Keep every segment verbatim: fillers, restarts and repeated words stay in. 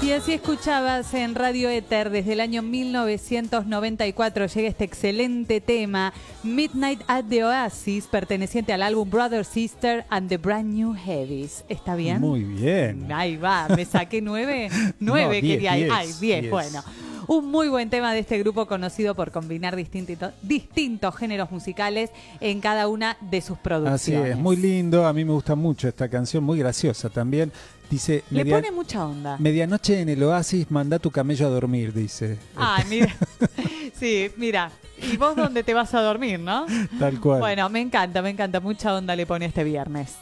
Y así escuchabas en Radio Éter desde el año mil novecientos noventa y cuatro llega este excelente tema Midnight at the Oasis, perteneciente al álbum Brother, Sister and the Brand New Heavies. ¿Está bien? Muy bien. Ahí va, me saqué nueve. Nueve no, diez, quería ir. diez, Ay, diez, diez. bueno. Un muy buen tema de este grupo conocido por combinar distintos, distintos géneros musicales en cada una de sus producciones. Así es, muy lindo. A mí me gusta mucho esta canción, muy graciosa también. Dice, Le media- pone mucha onda. medianoche en el oasis, manda tu camello a dormir, dice. Ay, mira. Sí, mira. ¿Y vos dónde te vas a dormir, no? Tal cual. Bueno, me encanta, me encanta. Mucha onda le pone este viernes.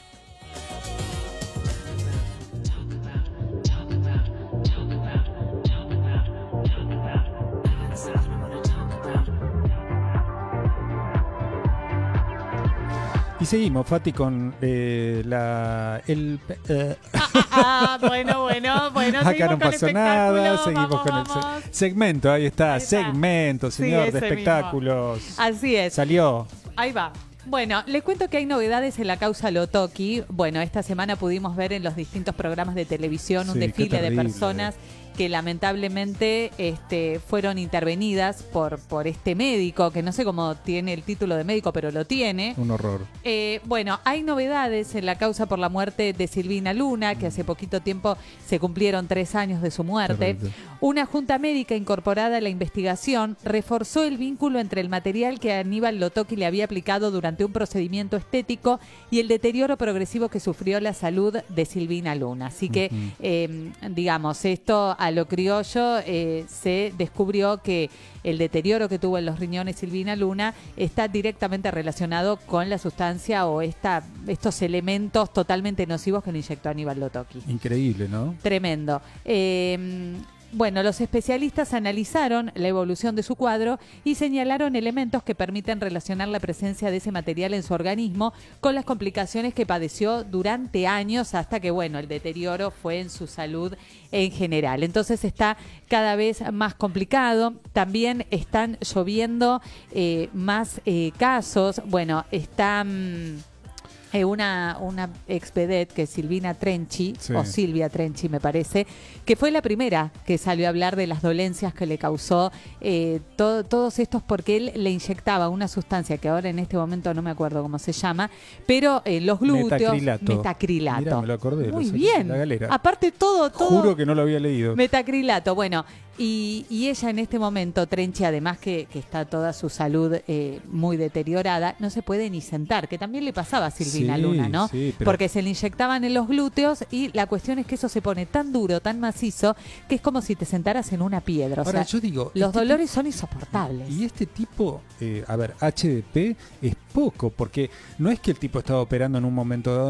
Y seguimos, Fati, con eh, la... El, eh, Ah, ah, ah, bueno, bueno, bueno. acá seguimos no con pasó espectáculo. nada, seguimos Vamos, con el vamos. se- segmento, ahí está, Ahí está. segmento, Sí, señor, de ese espectáculos. Así es. Salió. Ahí va. Bueno, les cuento que hay novedades en la causa Lotoki. Bueno, esta semana pudimos ver en los distintos programas de televisión un Sí, qué desfile de terrible. personas que lamentablemente este, fueron intervenidas por, por este médico, que no sé cómo tiene el título de médico, pero lo tiene. Un horror. Eh, bueno, hay novedades en la causa por la muerte de Silvina Luna, que hace poquito tiempo se cumplieron tres años de su muerte. Terrible. Una junta médica incorporada a la investigación reforzó el vínculo entre el material que Aníbal Lotoki le había aplicado durante un procedimiento estético y el deterioro progresivo que sufrió la salud de Silvina Luna. Así que, Ujú. eh, digamos, esto a lo criollo eh, se descubrió que el deterioro que tuvo en los riñones Silvina Luna está directamente relacionado con la sustancia o esta, estos elementos totalmente nocivos que le inyectó Aníbal Lotoki. Increíble, ¿no? Tremendo. Eh, bueno, los especialistas analizaron la evolución de su cuadro y señalaron elementos que permiten relacionar la presencia de ese material en su organismo con las complicaciones que padeció durante años hasta que, bueno, el deterioro fue en su salud en general. Entonces está cada vez más complicado. También están lloviendo eh, más eh, casos. Bueno, están... Eh, una, una expedet que es Silvina Trenchi, Sí. o Silvia Trenchi me parece, que fue la primera que salió a hablar de las dolencias que le causó eh, to- todos estos, porque él le inyectaba una sustancia que ahora en este momento no me acuerdo cómo se llama, pero eh, los glúteos... Metacrilato. Metacrilato. Mirá, me lo acordé, lo Muy saqué bien. de la galera. Aparte todo, todo... Juro que no lo había leído. Metacrilato, bueno, y, y ella en este momento, Trenchi, además que, que está toda su salud eh, muy deteriorada, no se puede ni sentar, que también le pasaba a Silvina Sí, Luna, ¿no? sí, pero- Porque se le inyectaban en los glúteos y la cuestión es que eso se pone tan duro, tan macizo, que es como si te sentaras en una piedra. O Ahora, sea, yo digo... los este dolores son insoportables. Y este tipo, eh, a ver, H D P es poco, porque no es que el tipo estaba operando en un momento dado